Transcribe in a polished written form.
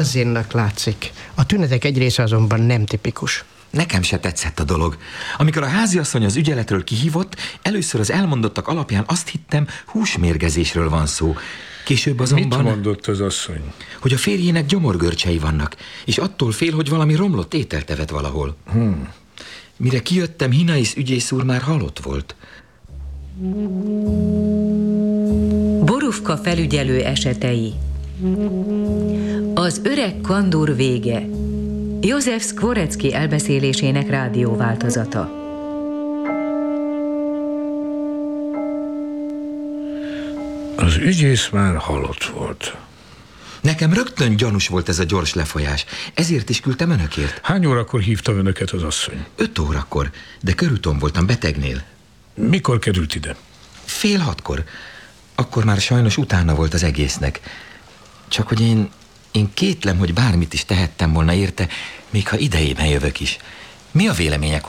Marzinnak látszik. A tünetek egy része azonban nem tipikus. Nekem se tetszett a dolog. Amikor a háziasszony az ügyeletről kihívott, először az elmondottak alapján azt hittem, húsmérgezésről van szó. Később azonban... Mit mondott az asszony? Hogy a férjének gyomorgörcsei vannak, és attól fél, hogy valami romlott ételt evett valahol. Mire kijöttem, Hinais ügyész úr már halott volt. Borufka felügyelő esetei. Az öreg kandúr vége. József Szkvorecki elbeszélésének rádióváltozata. Az ügyész már halott volt. Nekem rögtön gyanús volt ez a gyors lefolyás. Ezért is küldtem önökért. Hány órakor hívta önöket az asszony? 5 órakor, de körúton voltam betegnél. Mikor került ide? 5:30. Akkor már sajnos utána volt az egésznek. Csak hogy én kétlem, hogy bármit is tehettem volna érte, még ha idejében jövök is. Mi a véleménye,